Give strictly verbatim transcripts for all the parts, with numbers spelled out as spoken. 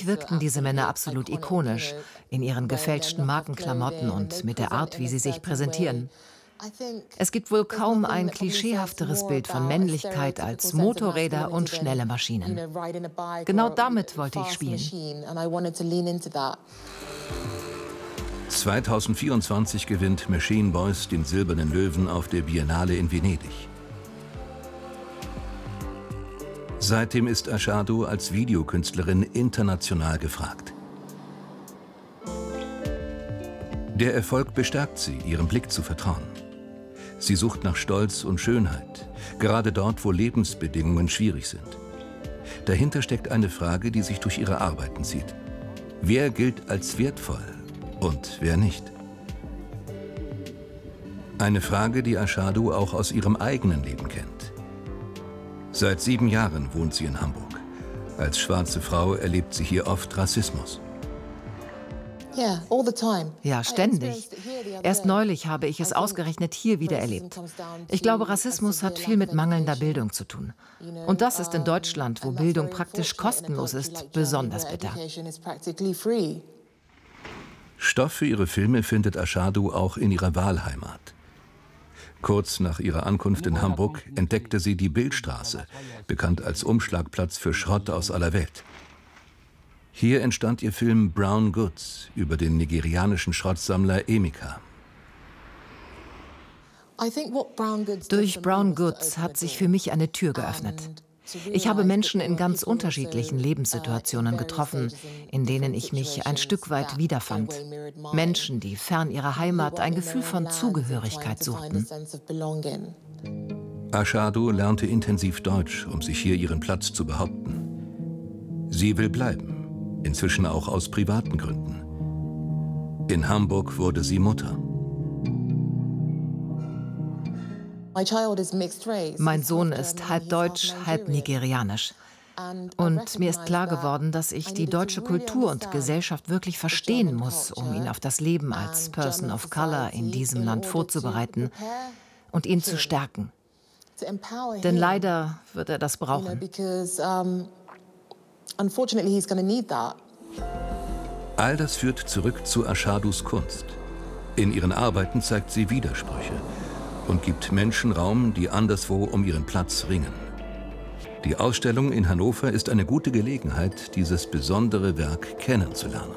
mich wirkten diese Männer absolut ikonisch, in ihren gefälschten Markenklamotten und mit der Art, wie sie sich präsentieren. Es gibt wohl kaum ein klischeehafteres Bild von Männlichkeit als Motorräder und schnelle Maschinen. Genau damit wollte ich spielen. zweitausendvierundzwanzig gewinnt Machine Boys den Silbernen Löwen auf der Biennale in Venedig. Seitdem ist Ashadu als Videokünstlerin international gefragt. Der Erfolg bestärkt sie, ihrem Blick zu vertrauen. Sie sucht nach Stolz und Schönheit, gerade dort, wo Lebensbedingungen schwierig sind. Dahinter steckt eine Frage, die sich durch ihre Arbeiten zieht. Wer gilt als wertvoll und wer nicht? Eine Frage, die Ashadu auch aus ihrem eigenen Leben kennt. Seit sieben Jahren wohnt sie in Hamburg. Als schwarze Frau erlebt sie hier oft Rassismus. Ja, ständig. Erst neulich habe ich es ausgerechnet hier wieder erlebt. Ich glaube, Rassismus hat viel mit mangelnder Bildung zu tun. Und das ist in Deutschland, wo Bildung praktisch kostenlos ist, besonders bitter. Stoff für ihre Filme findet Ashadu auch in ihrer Wahlheimat. Kurz nach ihrer Ankunft in Hamburg entdeckte sie die Billstraße, bekannt als Umschlagplatz für Schrott aus aller Welt. Hier entstand ihr Film Brown Goods über den nigerianischen Schrottsammler Emeka. Durch Brown Goods hat sich für mich eine Tür geöffnet. Ich habe Menschen in ganz unterschiedlichen Lebenssituationen getroffen, in denen ich mich ein Stück weit wiederfand. Menschen, die fern ihrer Heimat ein Gefühl von Zugehörigkeit suchten. Ashadu lernte intensiv Deutsch, um sich hier ihren Platz zu behaupten. Sie will bleiben. Inzwischen auch aus privaten Gründen. In Hamburg wurde sie Mutter. Mein Sohn ist halb deutsch, halb nigerianisch. Und mir ist klar geworden, dass ich die deutsche Kultur und Gesellschaft wirklich verstehen muss, um ihn auf das Leben als Person of Color in diesem Land vorzubereiten und ihn zu stärken. Denn leider wird er das brauchen. All das führt zurück zu Ashadus Kunst. In ihren Arbeiten zeigt sie Widersprüche und gibt Menschen Raum, die anderswo um ihren Platz ringen. Die Ausstellung in Hannover ist eine gute Gelegenheit, dieses besondere Werk kennenzulernen.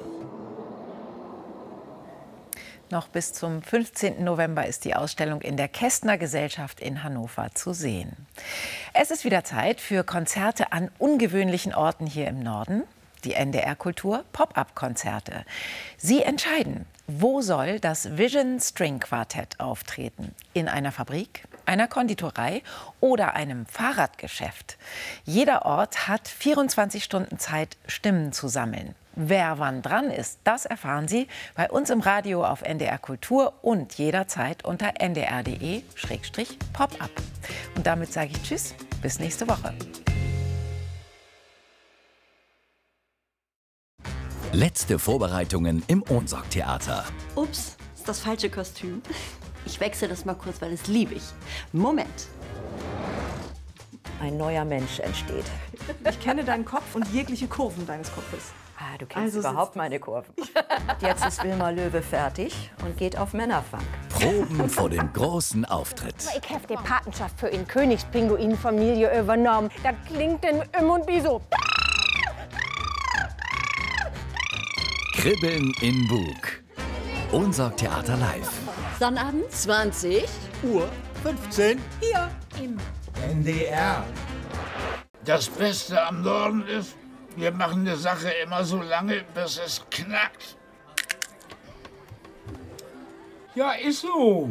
Noch bis zum fünfzehnten November ist die Ausstellung in der Kästner Gesellschaft in Hannover zu sehen. Es ist wieder Zeit für Konzerte an ungewöhnlichen Orten hier im Norden. Die N D R-Kultur Pop-up-Konzerte. Sie entscheiden, wo soll das Vision String Quartett auftreten? In einer Fabrik, einer Konditorei oder einem Fahrradgeschäft? Jeder Ort hat vierundzwanzig Stunden Zeit, Stimmen zu sammeln. Wer wann dran ist, das erfahren Sie bei uns im Radio auf N D R Kultur und jederzeit unter n d r punkt d e Schrägstrich Pop-up. Und damit sage ich Tschüss, bis nächste Woche. Letzte Vorbereitungen im Ohnsorg-Theater. Ups, ist das falsche Kostüm. Ich wechsle das mal kurz, weil das liebe ich. Moment. Ein neuer Mensch entsteht. Ich kenne deinen Kopf und jegliche Kurven deines Kopfes. Ah, du kennst Also überhaupt meine Kurven. Jetzt ist Wilma Löwe fertig und geht auf Männerfunk. Proben vor dem großen Auftritt. Ich habe die Patenschaft für ihn Königspinguin-Familie übernommen. Das klingt in Im und Biso. Kribbeln im Bug. Ohnsorg-Theater live. Sonnabend, zwanzig Uhr fünfzehn. Hier im N D R. Das Beste am Norden ist, wir machen eine Sache immer so lange, bis es knackt. Ja, ist so.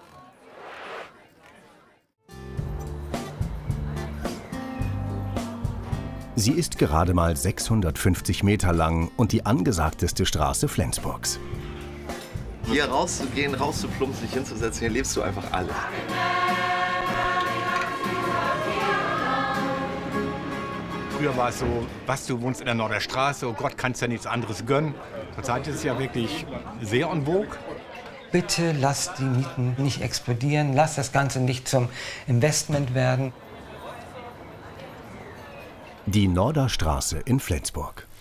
Sie ist gerade mal sechshundertfünfzig Meter lang und die angesagteste Straße Flensburgs. Hier rauszugehen, rauszuplumpsen, dich hinzusetzen, hier lebst du einfach alles. Früher war es so, was, du wohnst in der Norderstraße, oh Gott, kannst ja nichts anderes gönnen. Zurzeit ist es ja wirklich sehr en vogue. Bitte lasst die Mieten nicht explodieren, lasst das Ganze nicht zum Investment werden. Die Norderstraße in Flensburg.